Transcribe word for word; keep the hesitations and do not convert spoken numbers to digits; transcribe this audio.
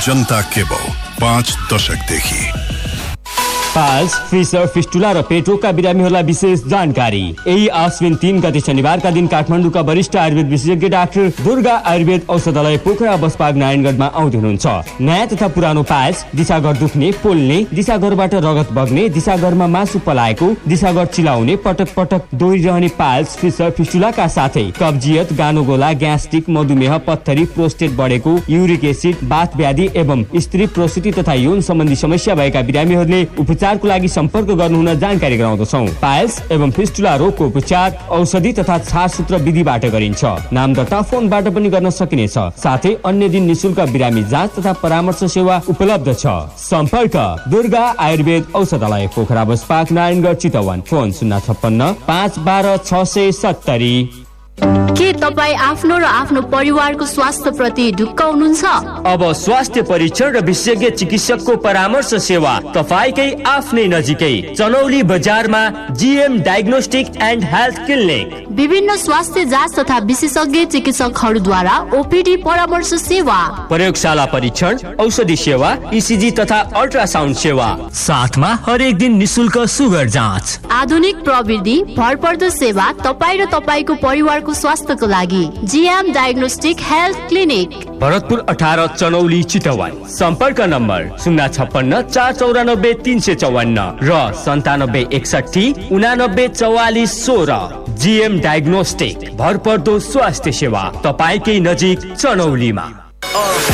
जनता cable पाँच दशकदेखि पाल्स, fissure, fistula र पेटोका बिरामीहरूलाई विशेष जानकारी। यही आश्विन तीन गते शनिबारका दिन काठमाडौँका वरिष्ठ आयुर्वेद विशेषज्ञ डाक्टर दुर्गा आयुर्वेद औषधालय पोखरा बसपाग नारायणगढमा आउँदै हुनुहुन्छ। नयाँ तथा पुरानो पाल्स, दिशागर दुख्ने, पोल्ने, दिशागरबाट रगत बग्ने, दिशागरमा मासु पलाएको, दिशागर चिलाउने, पटक पटक दोहोरिरहने पाल्स, फिसर, फिस्टुलाका साथै कब्जियत, गानो गोला, ग्यास्ट्रिक, मधुमेह, पत्थरी, प्रोस्टेट बढेको, युरिक एसिड, बाथ व्याधि एवं स्त्री प्रसूति तथा यौन सम्बन्धी समस्या भएका बिरामीहरूले उपचारको लागि सम्पर्क गर्नुहुन जानकारी गराउँदछौँ। पाइल्स एवं फिस्टुला रोगको उपचार औषधि तथा छारसूत्र विधिबाट गरिन्छ। नाम दर्ता फोनबाट पनि गर्न सकिनेछ। साथै अन्य दिन निशुल्क बिरामी जाँच तथा परामर्श सेवा उपलब्ध छ। सम्पर्क दुर्गा आयुर्वेद औषधालय पोखरा बसपाक नारायणगढ चितवन। फोन शून्य छप्पन्न पाँच बाह्र छ सय सत्तरी। के तपाईँ आफ्नो र आफ्नो परिवारको स्वास्थ्य प्रति ढुक्क हुनुहुन्छ? अब स्वास्थ्य परीक्षण र विशेषज्ञ चिकित्सकको परामर्श सेवा तपाईँकै आफ्नै नजिकै चनौली बजारमा GM diagnostic and health clinic. विभिन्न स्वास्थ्य जाँच तथा विशेषज्ञ चिकित्सकहरूद्वारा ओपीडी परामर्श सेवा, प्रयोगशाला परीक्षण, औषधि सेवा, इसिजी तथा अल्ट्रासाउन्ड सेवा, साथमा हरेक दिन निशुल्क सुगर जाँच। आधुनिक प्रविधि भरपर्दो सेवा तपाईँ र तपाईँको परिवारको स्वास्थ्यको लागि। GM diagnostic health clinic, Bharatpur अठार, चनौली, चितवन। सम्पर्क नम्बर शून्य छप्पन्न चार चौरानब्बे तिन सय चौवन्न र सन्तानब्बे एकसठी उनानब्बे चौवालिस सोह्र। जीएम डायग्नोस्टिक, भरपर्दो स्वास्थ्य सेवा तपाईँकै नजिक चनौलीमा।